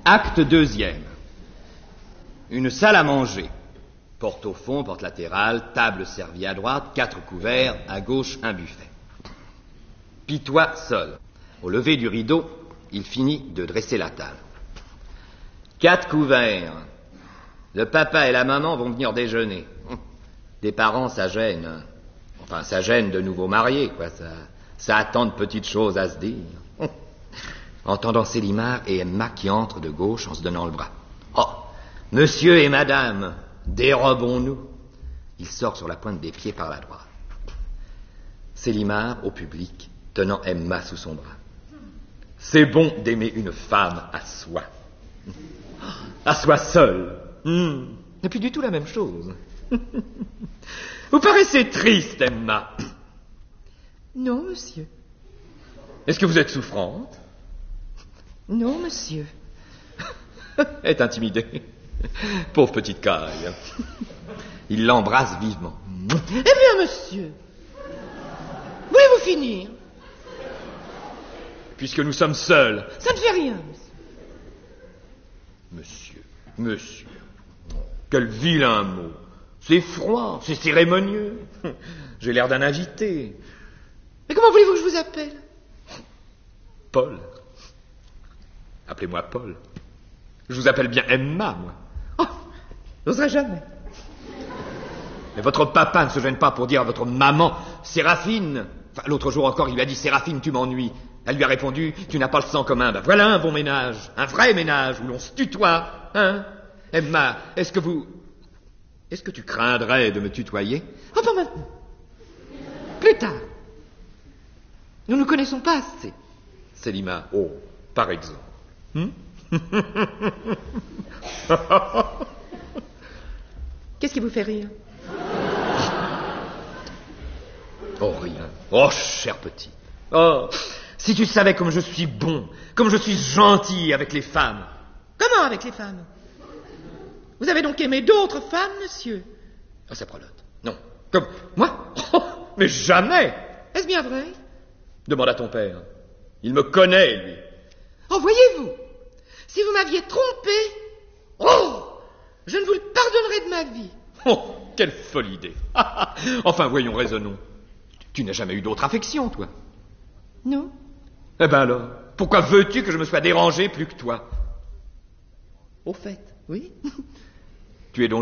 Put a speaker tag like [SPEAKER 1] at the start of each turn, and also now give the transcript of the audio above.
[SPEAKER 1] Acte deuxième. Une salle à manger. Porte au fond, porte latérale, table servie à droite, 4 couverts, à gauche un buffet. Pitois seul. Au lever du rideau, il finit de dresser la table. 4 couverts. Le papa et la maman vont venir déjeuner. Des parents, ça gêne. Enfin, ça gêne de nouveaux mariés, quoi. Ça attend de petites choses à se dire. Entendant Célimare et Emma qui entrent de gauche en se donnant le bras. Oh, monsieur et madame, dérobons-nous. Il sort sur la pointe des pieds par la droite. Célimare, au public, tenant Emma sous son bras. C'est bon d'aimer une femme à soi. À soi seule. Et puis du tout la même chose. Vous paraissez triste, Emma.
[SPEAKER 2] Non, monsieur.
[SPEAKER 1] Est-ce que vous êtes souffrante?
[SPEAKER 2] Non, monsieur.
[SPEAKER 1] Elle est intimidée. Pauvre petite caille. Il l'embrasse vivement.
[SPEAKER 2] Eh bien, monsieur, voulez-vous finir?
[SPEAKER 1] Puisque nous sommes seuls.
[SPEAKER 2] Ça ne fait rien, monsieur.
[SPEAKER 1] Monsieur. Quel vilain mot. C'est froid, c'est cérémonieux. J'ai l'air d'un invité.
[SPEAKER 2] Mais comment voulez-vous que je vous appelle?
[SPEAKER 1] Paul. Appelez-moi Paul. Je vous appelle bien Emma, moi.
[SPEAKER 2] Oh, j'oserais jamais.
[SPEAKER 1] Mais votre papa ne se gêne pas pour dire à votre maman, Séraphine. Enfin, l'autre jour encore, il lui a dit, Séraphine, tu m'ennuies. Elle lui a répondu, tu n'as pas le sang commun. Ben voilà un bon ménage, un vrai ménage où l'on se tutoie, hein? Emma, est-ce que tu craindrais de me tutoyer?
[SPEAKER 2] Oh, pas maintenant. Plus tard. Nous ne nous connaissons pas assez.
[SPEAKER 1] Célimare, oh, par exemple.
[SPEAKER 2] Qu'est-ce qui vous fait rire?
[SPEAKER 1] Oh, rien. Oh, cher petit. Oh, si tu savais comme je suis bon, comme je suis gentil avec les femmes.
[SPEAKER 2] Comment avec les femmes? Vous avez donc aimé d'autres femmes, monsieur?
[SPEAKER 1] Oh, c'est brelotte. Non. Comme moi? Oh, mais jamais.
[SPEAKER 2] Est-ce bien vrai?
[SPEAKER 1] Demande à ton père. Il me connaît, lui.
[SPEAKER 2] Oh, voyez-vous, si vous m'aviez trompé, oh, je ne vous le pardonnerai de ma vie.
[SPEAKER 1] Oh, quelle folle idée. Enfin, voyons, raisonnons. Tu n'as jamais eu d'autre affection, toi?
[SPEAKER 2] Non.
[SPEAKER 1] Eh ben alors, pourquoi veux-tu que je me sois dérangé plus que toi?
[SPEAKER 2] Au fait, oui.
[SPEAKER 1] Tu es donc